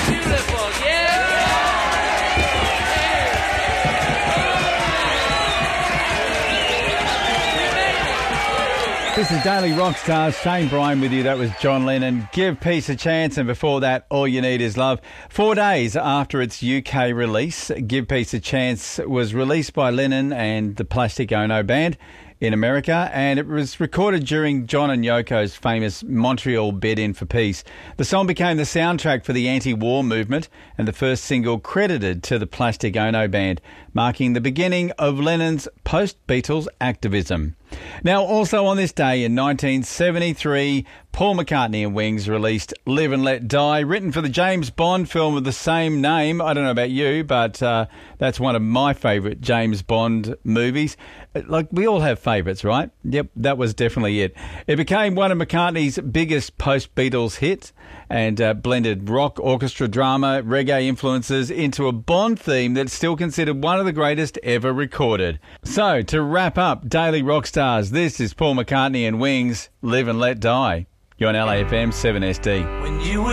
Beautiful, yeah. This is Daily Rockstars. Shane Bryan with you. That was John Lennon. Give Peace a Chance. And before that, All You Need Is Love. 4 days after its UK release, Give Peace a Chance was released by Lennon and the Plastic Ono Band in America, and it was recorded during John and Yoko's famous Montreal bid-in for peace. The song became the soundtrack for the anti-war movement and the first single credited to the Plastic Ono Band, marking the beginning of Lennon's post-Beatles activism. Now, also on this day in 1973, Paul McCartney and Wings released Live and Let Die, written for the James Bond film of the same name. I don't know about you, but that's one of my favourite James Bond movies. Like, we all have favourites, right? Yep, that was definitely it. It became one of McCartney's biggest post-Beatles hits and blended rock, orchestra, drama, reggae influences into a Bond theme that's still considered one of the greatest ever recorded. So, to wrap up Daily Rockstars, this is Paul McCartney and Wings, Live and Let Die. You're on LAFM 7SD.